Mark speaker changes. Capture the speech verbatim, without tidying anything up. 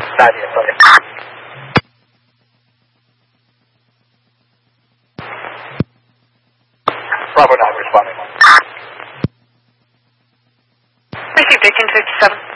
Speaker 1: Nadia, sorry. Bravo nine responding.
Speaker 2: Received Aiken fifty-seven.